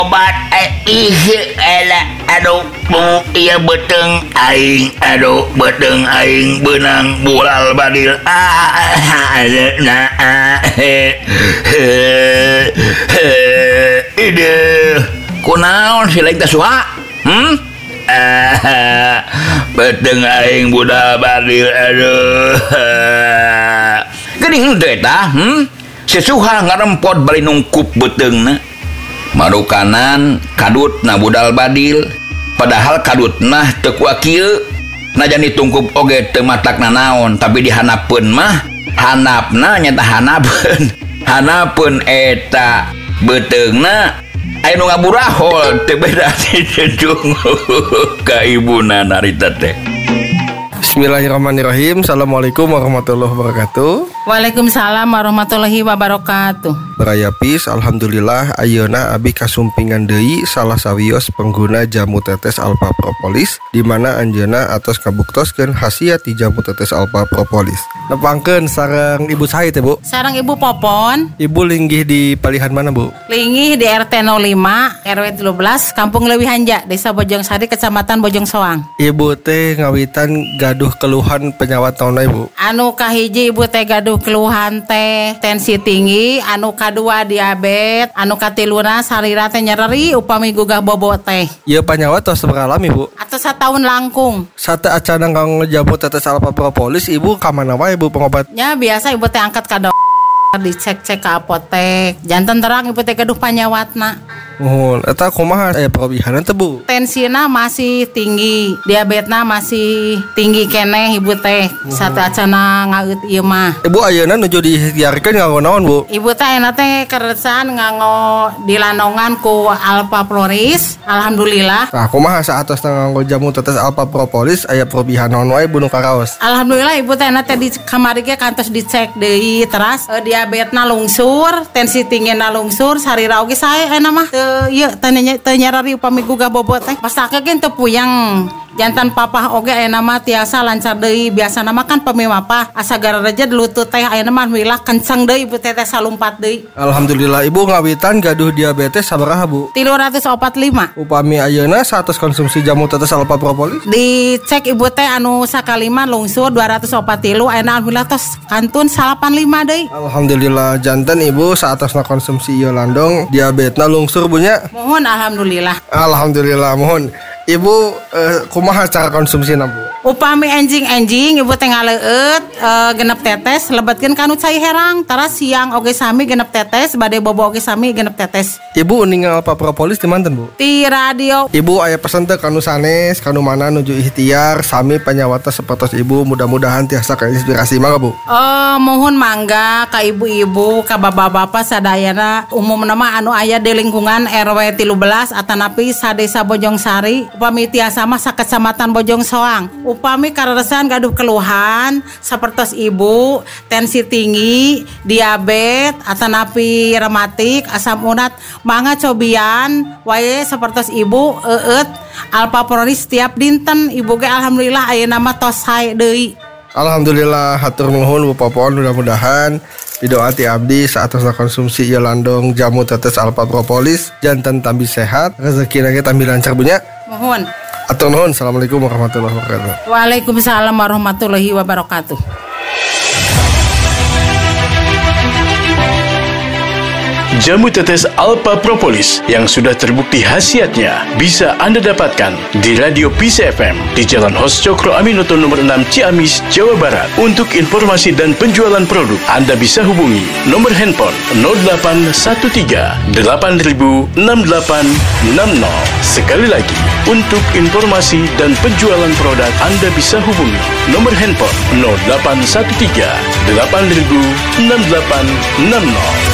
obat aduh iya beteng aing benang bulal badil ide kunaon si lain tasua beteng aing budal badil aduh geuning teh tah sesuha ngarempot bari nungkup beteungna maru kanan kadutna budal badil padahal kadutna teu kuat kieu najan ditungkup oge teu matakna naon tapi dihanapeun mah hanapna nyata hanapeun eta beteungna aya nu ngaburahol teu beda ti cedung ka ibuna narita teh. Bismillahirrahmanirrahim. Assalamualaikum warahmatullahi wabarakatuh. Waalaikumsalam warahmatullahi wabarakatuh. Barayapis, alhamdulillah ayeuna abi kasumpingan deui salah sawios pengguna jamu tetes Alpha Propolis di mana anjeunna atos kabuktoskeun khasiat ti jamu tetes Alpha Propolis. Nepangkeun sareng Ibu saha teh, Bu? Sareng Ibu Popon. Ibu linggih di palihan mana, Bu? Linggih di RT 05 RW 13 Kampung Leuwi Hanja, Desa Bojongsari, Kecamatan Bojong Soang. Ibu teh ngawitan gaduh keluhan penyawat naon, Ibu? Anu kahiji Ibu teh gaduh keluhan teh tensi tinggi, anu kadua diabetes, anu katiluna sarira teh nyeri upami gugah bobo teh. Ieu penyawat tos beralami, Bu? Atau 1 tahun langkung. Sate acana kang jamu tetes Alpha Propolis, Ibu ka mana wae Bu pengobatnya? Biasa Ibu teh angkat ka dokter dicek-cek ke apotek. Janten terang Ibu teh gaduh panyawatna. Eta kumaha perobihanan teh, Bu? Tensina masih tinggi, diabetesna masih tinggi keneh Ibu teh. Sate acana ngaeut ieu mah. Ibu ayeuna nuju diikhtiarkeun nganggo naon, Bu? Ibu teh enak teh keresan nganggo dilandongan ku Alpha Floris. Alhamdulillah. Nah, kumaha saatosna nganggo jamu tetes Alpha Propolis aya perubahan naon wae Bu nu karaos? Alhamdulillah Ibu teh enak teh di kamari ge kantos dicek deui teras diabetesna lungsur, tensi tinggina lungsur, sarira oge sae enak mah. Ieu teh nyarari upami gugah bobot teh. Pastake ge teu puyeng. Jantan papah oge ayeuna mah tiasa lancar deui. Biasana mah kan pemimapah asa garareja lutut teh ayeuna mah wilah kenceng deui Ibu teh salumpat deui. Alhamdulillah Ibu ngawitan gaduh diabetes sabaraha, Bu? 345. Upami ayeuna satos konsumsi jamu tetes Alpha Propolis dicek Ibu teh anu sakaliman lungsur 243 ayeuna alhamdulillah tos kantun 85 deui. Alhamdulillah janten Ibu saatosna konsumsi ieu landong diabetesna lungsur bunya. Mohon alhamdulillah. Alhamdulillah mohon. Ibu kumaha cara konsumsina, Bu? Upami enjing Ibu teh ngaleut genep tetes lebetkeun kanu cai herang taras siang oge sami genep tetes bade bobo oge sami genep tetes. Ibu ningal Alpha Propolis di manten, Bu? Di radio. Ibu aya pesen teh kanu sanes kanu mana nuju ikhtiar sami panyawata sapertos Ibu mudah-mudahan tiasa inspirasi mangga, Bu. Mohon mangga ka ibu-ibu ka bapak-bapak sadayana umumna mah anu aya di lingkungan RW 13 atanapi sadesa Bojongsari upami tiasa mah sakecamatan Bojong Soang. Upami kareresan gaduh keluhan sapertos Ibu tensi tinggi, diabetes, atanapi rematik, asam urat, mangga cobian wae sapertos Ibu eut Alpha Propolis tiap dinten. Ibu ge alhamdulillah ayeuna mah tos sae deui. Alhamdulillah hatur nuhun Bu Popon, mudah-mudahan didoati abdi saatosna konsumsi ieu landong jamu tetes Alpha Propolis janten tambi sehat, rezekina ge tambi lancar bunya. Mohon. Atur nuhun. Assalamualaikum warahmatullahi wabarakatuh. Waalaikumsalam warahmatullahi wabarakatuh. Jamu tetes Alpha Propolis yang sudah terbukti khasiatnya bisa Anda dapatkan di Radio Peace FM di Jalan Hos Cokro Aminoto nomor 6 Ciamis, Jawa Barat. Untuk informasi dan penjualan produk, Anda bisa hubungi nomor handphone 0813 8000 6860. Sekali lagi, untuk informasi dan penjualan produk, Anda bisa hubungi nomor handphone 0813 8000 6860.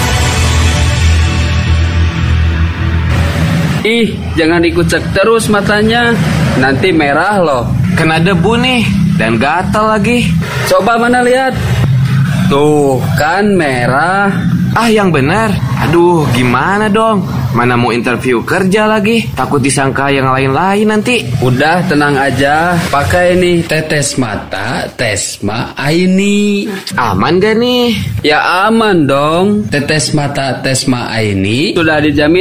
Ih, jangan dikucek terus matanya, nanti merah loh. Kena debu nih, dan gatal lagi. Coba mana lihat. Tuh, Kan merah. ah yang benar. Aduh, gimana dong? Mana mau interview kerja lagi? Takut disangka yang lain-lain nanti. Udah tenang aja, pakai nih tetes mata Tesma Aini. Aman gak nih? Ya aman dong. Tetes mata Tesma Aini sudah dijamin